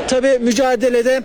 Tabii mücadelede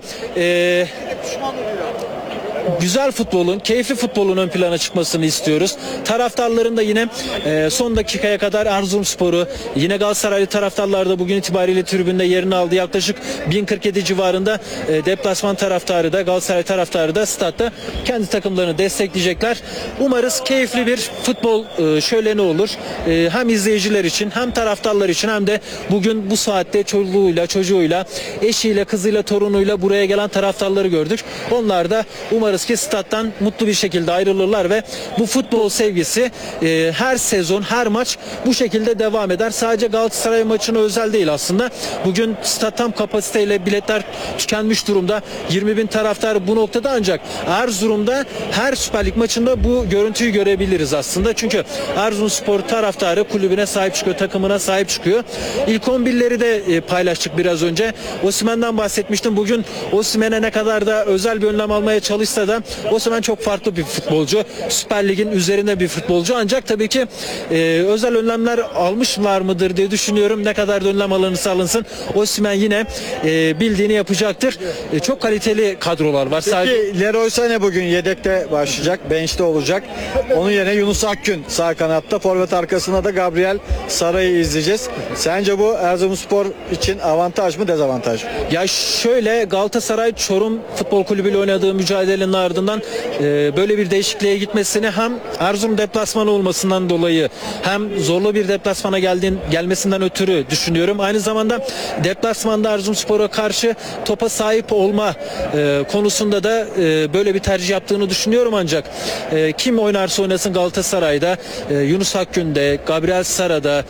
güzel futbolun, keyifli futbolun ön plana çıkmasını istiyoruz. Taraftarların da yine son dakikaya kadar Erzurumspor'u, yine Galatasaraylı taraftarlar da bugün itibariyle tribünde yerini aldı. Yaklaşık 1047 civarında deplasman taraftarı da, Galatasaray taraftarı da statta kendi takımlarını destekleyecekler. Umarız keyifli bir futbol şöleni olur. Hem izleyiciler için, hem taraftarlar için, hem de bugün bu saatte çoluğuyla, çocuğuyla, eşiyle, kızıyla, torunuyla buraya gelen taraftarları gördük. Onlar da umarız ki stat'tan mutlu bir şekilde ayrılırlar ve bu futbol sevgisi her sezon, her maç bu şekilde devam eder. Sadece Galatasaray maçına özel değil aslında. Bugün stat tam kapasiteyle, biletler tükenmiş durumda. 20.000 taraftar bu noktada, ancak Erzurum'da her Süper Lig maçında bu görüntüyü görebiliriz aslında. Çünkü Erzurumspor taraftarı kulübüne sahip çıkıyor, takımına sahip çıkıyor. İlk 11'leri de paylaştık biraz önce. Osimhen'den bahsetmiştim. Bugün Osimhen'e ne kadar da özel bir önlem almaya çalışsa da Osimhen çok farklı bir futbolcu. Süper Lig'in üzerinde bir futbolcu. Ancak tabii ki özel önlemler almışlar mıdır diye düşünüyorum. Ne kadar da önlem alınırsa alınsın, Osimhen yine bildiğini yapacaktır. Çok kaliteli kadrolar var. Peki Leroy Sané bugün yedekte başlayacak, bench'te olacak. Onun yerine Yunus Akgün sağ kanatta, forvet arkasında da Gabriel Saray'ı izleyeceğiz. Sence bu Erzurumspor için avantaj mı, dezavantaj mı? Ya şöyle, Galatasaray Çorum Futbol Kulübü ile oynadığı mücadelenin ardından böyle bir değişikliğe gitmesini, hem Erzurum deplasmanı olmasından dolayı, hem zorlu bir deplasmana gelmesinden ötürü düşünüyorum. Aynı zamanda deplasmanda Erzurumspor'a karşı topa sahip olma konusunda da böyle bir tercih yaptığını düşünüyorum. Ancak kim oynarsa oynasın Galatasaray'da, Yunus Akgün'de, Gabriel Sara'da,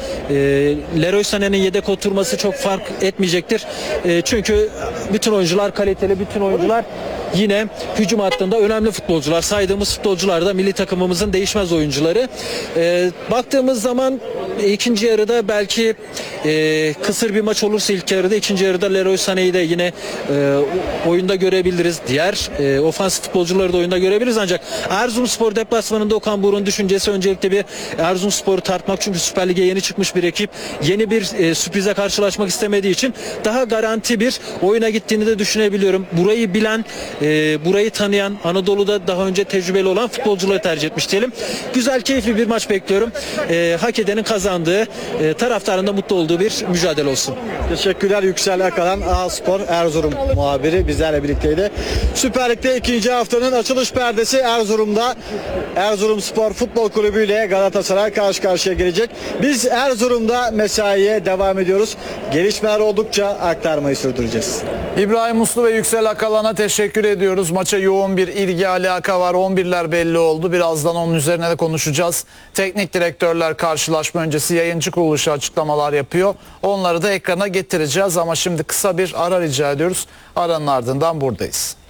Leroy Sané'nin yedek oturması çok fark etmeyecektir. Çünkü bütün oyuncular kaliteli, bütün oyuncular yine hücum hattında önemli futbolcular. Saydığımız futbolcular da milli takımımızın değişmez oyuncuları. Baktığımız zaman ikinci yarıda belki kısır bir maç olursa ilk yarıda, ikinci yarıda Leroy Sané'yi de yine oyunda görebiliriz. Diğer ofansif futbolcuları da oyunda görebiliriz. Ancak Erzurumspor deplasmanında Okan Buruk'un düşüncesi öncelikle bir Erzurumspor'u tartmak. Çünkü Süper Lig'e yeni çıkmış bir ekip. Yeni bir sürprize karşılaşmak istemediği için daha garanti bir oyuna gittiğini de düşünebiliyorum. Burayı bilen, burayı tanıyan, Anadolu'da daha önce tecrübeli olan futbolcuları tercih etmiş diyelim. Güzel, keyifli bir maç bekliyorum. Hak edenin kazandığı, taraftarın da mutlu olduğu bir mücadele olsun. Teşekkürler. Yüksel Akalan, A-Spor Erzurum muhabiri bizlerle birlikteydi. Süper Lig'de ikinci haftanın açılış perdesi Erzurum'da. Erzurumspor Futbol Kulübü ile Galatasaray karşı karşıya gelecek. Biz Erzurum'da mesaiye devam ediyoruz. Gelişmeler oldukça aktarmayı sürdüreceğiz. İbrahim Uslu ve Yüksel Akalan'a teşekkür ediyoruz. Maça yoğun bir ilgi alaka var. 11'ler belli oldu. Birazdan onun üzerine de konuşacağız. Teknik direktörler karşılaşma öncesi yayıncı kuruluşu açıklamalar yapıyor. Onları da ekrana getireceğiz ama şimdi kısa bir ara rica ediyoruz. Aranın ardından buradayız.